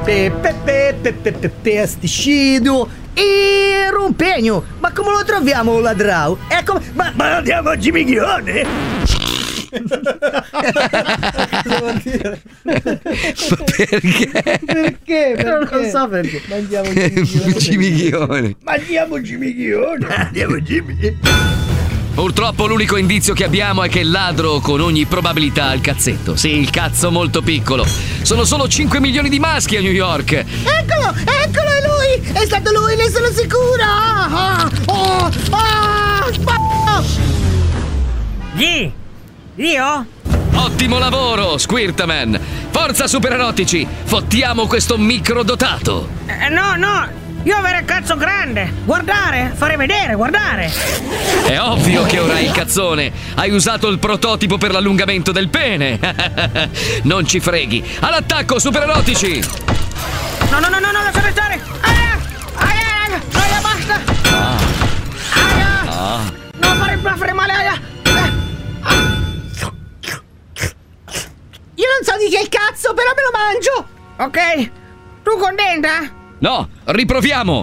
Pesticídio e Rompegno. Ma come lo troviamo ladrão? Ecco, ma andiamo a Gimiglione. Perché? Perché? Non lo so perché. Mandiamo Gimiglione. Andiamo Jimmy. Purtroppo l'unico indizio che abbiamo è che il ladro con ogni probabilità ha il cazzetto. Sì, il cazzo molto piccolo. Sono solo 5 milioni di maschi a New York. Eccolo, è lui! È stato lui, ne sono sicura! Io? Ottimo lavoro, Squirtaman. Forza supererotici, fottiamo questo microdotato. No, io avrei il cazzo grande. Guardare, fare vedere, guardare. È ovvio che ora hai il cazzone. Hai usato il prototipo per l'allungamento del pene. Non ci freghi. All'attacco, supererotici. No, lasciate stare. Aia, basta. Aia. No, fare male, aia. Io non so di che cazzo, però me lo mangio! Ok, tu contenta? No, riproviamo.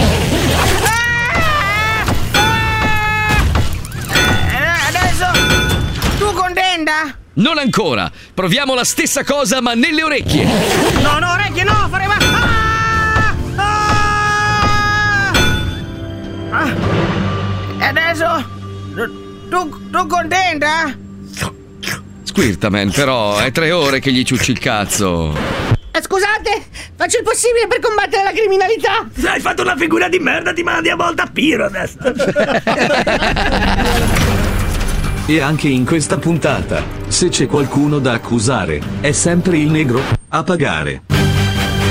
Adesso, tu contenta? Non ancora. Proviamo la stessa cosa ma nelle orecchie. No, orecchie no, fare male. Adesso, tu contenta? Squirtaman, però, è 3 ore che gli ciucci il cazzo. Scusate, faccio il possibile per combattere la criminalità. Hai fatto una figura di merda, ti mandi a volta a Piro adesso. E anche in questa puntata, se c'è qualcuno da accusare, è sempre il negro a pagare.